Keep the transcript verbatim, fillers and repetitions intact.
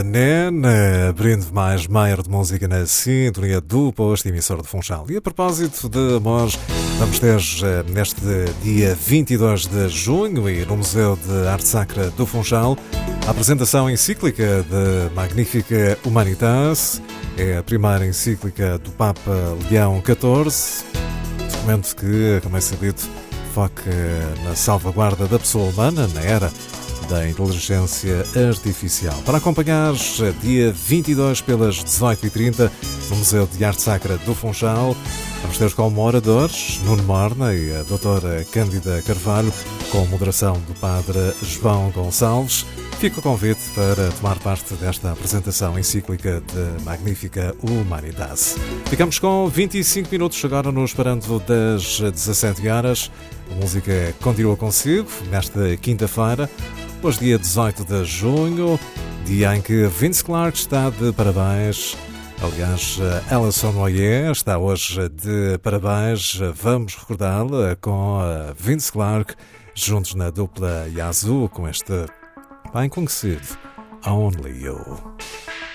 Nen, abrindo mais Maier de música na sintonia do posto emissor de Funchal. E a propósito de amores, vamos ter neste dia vinte e dois de junho e no Museu de Arte Sacra do Funchal a apresentação encíclica de Magnificat Humanitas. É a primeira encíclica do Papa Leão catorze, documento que, como é sabido, foca na salvaguarda da pessoa humana na era da inteligência artificial. Para acompanhar, dia vinte e dois pelas dezoito e trinta no Museu de Arte Sacra do Funchal, vamos ter como oradores Nuno Morna e a doutora Cândida Carvalho, com moderação do padre João Gonçalves. Fica o convite para tomar parte desta apresentação encíclica de Magnificat Humanitas. Ficamos com vinte e cinco minutos agora no esperando das dezassete horas. A música continua consigo nesta quinta-feira, hoje dia dezoito de junho, dia em que Vince Clarke está de parabéns. Aliás, Alison Moyet está hoje de parabéns. Vamos recordá-la com Vince Clarke, juntos na dupla Yazoo, com este bem conhecido Only You.